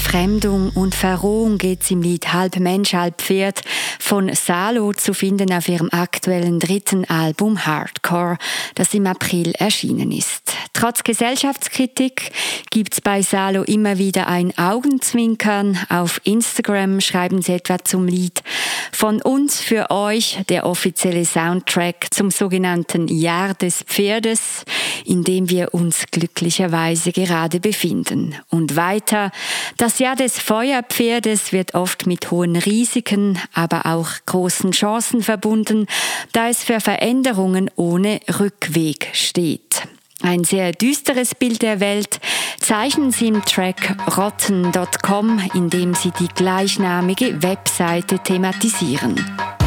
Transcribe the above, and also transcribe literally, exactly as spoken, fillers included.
Entfremdung und Verrohung geht es im Lied «Halb Mensch, halb Pferd» von Salo, zu finden auf ihrem aktuellen dritten Album «Hardcore», das im April erschienen ist. Trotz Gesellschaftskritik gibt es bei Salo immer wieder ein Augenzwinkern. Auf Instagram schreiben sie etwa zum Lied: «Von uns für euch der offizielle Soundtrack zum sogenannten Jahr des Pferdes, in dem wir uns glücklicherweise gerade befinden.» Und weiter: «Das Jahr des Feuerpferdes wird oft mit hohen Risiken, aber auch großen Chancen verbunden, da es für Veränderungen ohne Rückweg steht.» Ein sehr düsteres Bild der Welt zeichnen sie im Track rotten Punkt com, in dem sie die gleichnamige Webseite thematisieren.